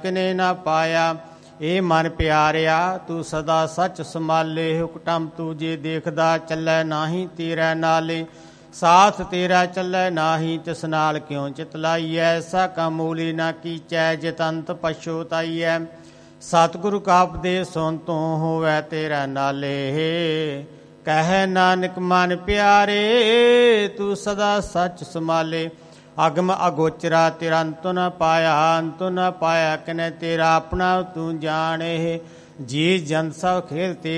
ਕਿਨੇ ਨਾ ਪਾਇਆ। ਇਹ ਮਨ ਪਿਆਰਿਆ ਤੂੰ ਸਦਾ ਸੱਚ ਸੰਭਾਲੇ, ਹੁਕਟਮ ਤੂੰ ਜੇ ਦੇਖਦਾ ਚੱਲੈ ਨਾਹੀ ਤੇਰਾ ਨਾਲੇ। ਸਾਥ ਤੇਰਾ ਚੱਲੈ ਨਾਹੀ ਤਿਸ ਨਾਲ ਕਿਉਂ ਚਿਤ ਲਾਈਐ, ਐਸਾ ਕੰਮ ਮੂਲੀ ਨਾ ਕੀਚੈ ਜਿਤੰਤ ਪਛੋਤਾਈਐ। ਸਤਿਗੁਰੂ ਕਾ ਉਪਦੇਸ਼ ਸੁਣ ਤੂੰ ਹੋਵੈ ਤੇਰਾ ਨਾਲੇ, ਕਹਿ ਨਾਨਕ ਮਨ ਪਿਆਰੇ ਤੂੰ ਸਦਾ ਸੱਚ ਸੰਭਾਲੇ। ਅਗਮ ਅਗੋਚਰਾ ਤੇਰਾ ਅੰਤ ਨ ਪਾਇਆ, ਅੰਤ ਨ ਪਾਇਆ ਕਿਨੈ ਤੇਰਾ ਆਪਣਾ ਤੂੰ ਜਾਣੇ। ਜੀ ਜਨ ਸਭ ਖੇਲ ਤੇ